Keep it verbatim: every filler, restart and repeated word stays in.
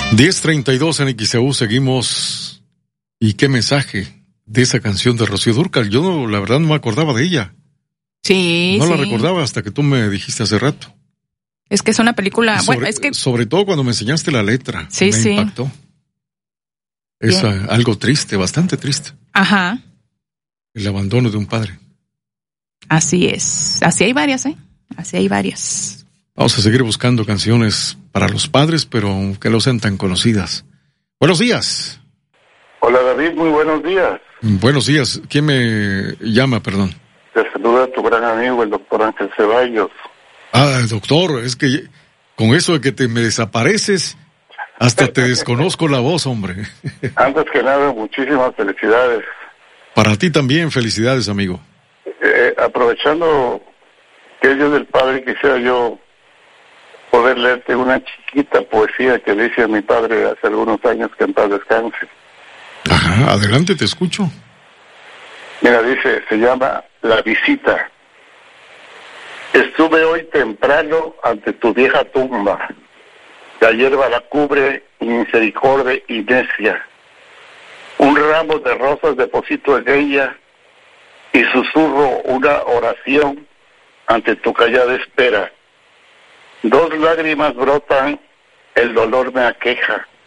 diez treinta y dos en X E U, seguimos. ¿Y qué mensaje de esa canción de Rocío Dúrcal? Yo, no, la verdad, no me acordaba de ella. Sí, No sí. la recordaba hasta que tú me dijiste hace rato. Es que es una película, sobre, bueno, es que... Sobre todo cuando me enseñaste la letra. Sí, me sí. impactó. Es Bien. algo triste, bastante triste. Ajá. El abandono de un padre. Así es. Así hay varias, ¿eh? Así hay varias. Vamos a seguir buscando canciones para los padres, pero que no sean tan conocidas. Buenos días. Hola David, muy buenos días. Buenos días. ¿Quién me llama, perdón? Te saluda tu gran amigo, el doctor Ángel Ceballos. Ah, doctor, es que con eso de que te me desapareces, hasta te desconozco la voz, hombre. Antes que nada, muchísimas felicidades. Para ti también, felicidades, amigo. Eh, aprovechando que es Día del Padre, quisiera yo poder leerte una chiquita poesía que le hice a mi padre hace algunos años, que en paz descanse. Ajá, adelante, te escucho. Mira, dice, se llama La Visita. Estuve hoy temprano ante tu vieja tumba. La hierba la cubre inmisericordia y necia. Un ramo de rosas deposito en ella y susurro una oración ante tu callada espera. Dos lágrimas brotan, el dolor me aqueja.